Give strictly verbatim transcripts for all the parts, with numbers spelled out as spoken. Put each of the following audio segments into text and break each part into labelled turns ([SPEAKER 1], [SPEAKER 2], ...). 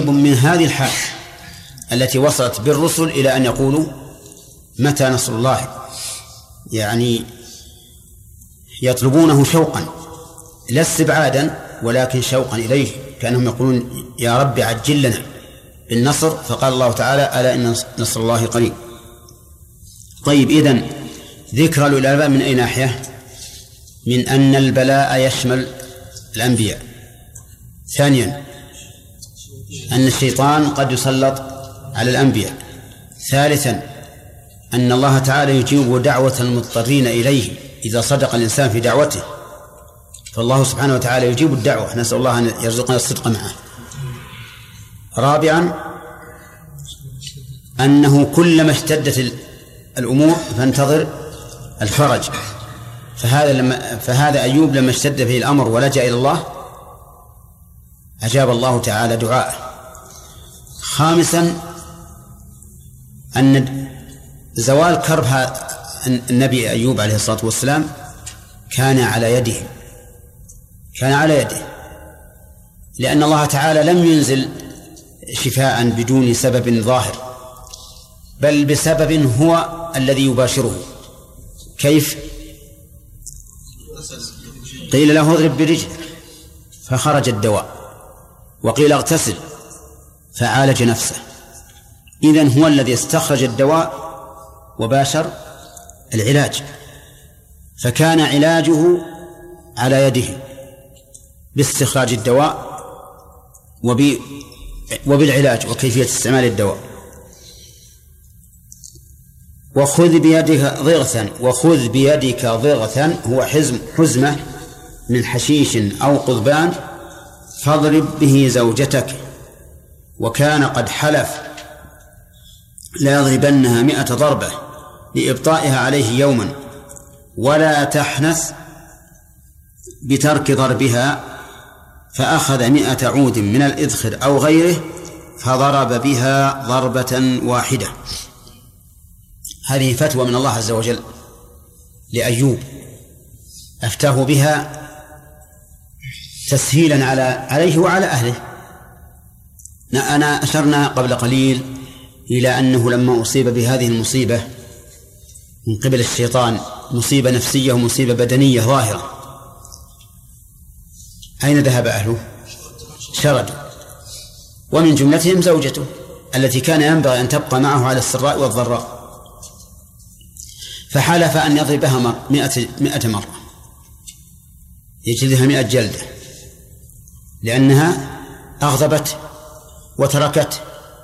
[SPEAKER 1] قريب من هذه الحال التي وصلت بالرسل إلى أن يقولوا متى نصر الله، يعني يطلبونه شوقا لا استبعادا ولكن شوقا إليه، كأنهم يقولون يا رب عجل لنا بالنصر. فقال الله تعالى ألا إن نصر الله قريب. طيب، إذن ذكر الألباب من أي ناحية؟ من أن البلاء يشمل الأنبياء. ثانيا أن الشيطان قد يسلط على الأنبياء. ثالثا أن الله تعالى يجيب دعوة المضطرين إليه إذا صدق الإنسان في دعوته، فالله سبحانه وتعالى يجيب الدعوة، نسأل الله أن يرزقنا الصدق معه. رابعا أنه كلما اشتدت الأمور فانتظر الفرج، فهذا لما فهذا أيوب لما اشتد به الأمر ولجأ إلى الله أجاب الله تعالى دعاءه. خامسا أن زوال كرب النبي أيوب عليه الصلاة والسلام كان على يده كان على يده لأن الله تعالى لم ينزل شفاء بدون سبب ظاهر، بل بسبب هو الذي يباشره. كيف؟ قيل له اضرب برجلك فخرج الدواء، وقيل اغتسل فعالج نفسه. إذن هو الذي استخرج الدواء وباشر العلاج، فكان علاجه على يده باستخراج الدواء وبالعلاج وكيفية استعمال الدواء. وخذ بيدك ضغثا وخذ بيدك ضغثا هو حزم حزمة من حشيش أو قضبان فاضرب به زوجتك، وكان قد حلف لا يضربنها مئة ضربة لإبطائها عليه يوما، ولا تحنث بترك ضربها، فأخذ مئة عود من الإذخر أو غيره فضرب بها ضربة واحدة. هذه فتوى من الله عز وجل لأيوب أفتاه بها تسهيلا على عليه وعلى أهله. أنا أشرنا قبل قليل إلى أنه لما أصيب بهذه المصيبة من قبل الشيطان، مصيبة نفسية ومصيبة بدنية ظاهرة، أين ذهب أهله؟ شردوا، ومن جملتهم زوجته التي كان ينبغي أن تبقى معه على السراء والضراء، فحلف أن يضربها مئة, مئة مرة، يجلدها مئة جلدة، لأنها أغضبت وتركت.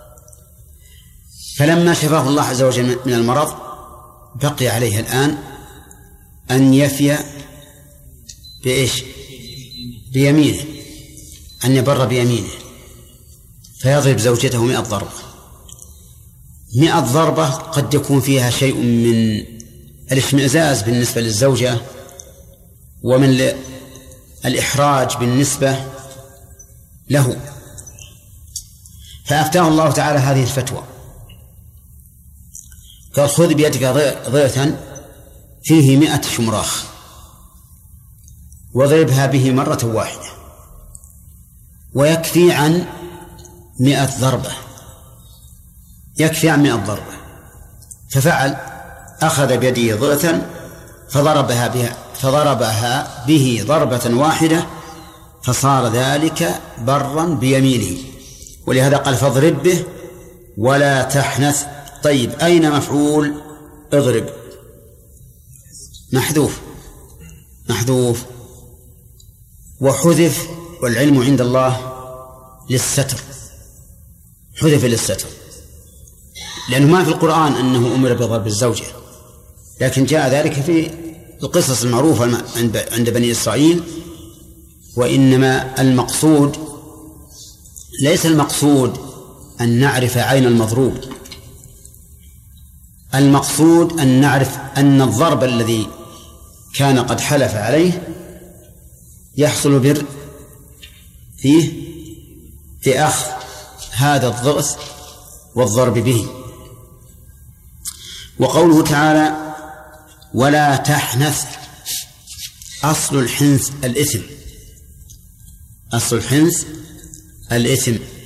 [SPEAKER 1] فلما شفاه الله عز وجل من المرض بقي عليه الآن أن يفي بإيش؟ بيمينه، أن يبر بيمينه فيضرب زوجته مئة ضربة. مئة ضربة قد يكون فيها شيء من الاشمئزاز بالنسبة للزوجة ومن الإحراج بالنسبة له، فأفتاه الله تعالى هذه الفتوى، قال خذ بيدك ضغثا فيه مئة شمراخ واضربها به مرة واحدة، ويكفي عن مئة ضربة، يكفي عن مئة ضربة. ففعل، أخذ بيده ضغثا فضربها بها فضربها به ضربة واحدة، فصار ذلك برا بيمينه. ولهذا قال فاضرب به ولا تحنث. طيب، أين مفعول اضرب؟ محذوف محذوف وحذف، والعلم عند الله للستر، حذف للستر، لأنه ما في القرآن أنه أمر بضرب الزوجة، لكن جاء ذلك في القصص المعروفة عند بني إسرائيل. وإنما المقصود ليس المقصود أن نعرف عين المضروب، المقصود أن نعرف أن الضرب الذي كان قد حلف عليه يحصل بر فيه في أخذ هذا الضغث والضرب به. وقوله تعالى ولا تحنث، أصل الحنث الإثم، أصل الحنث الإثم،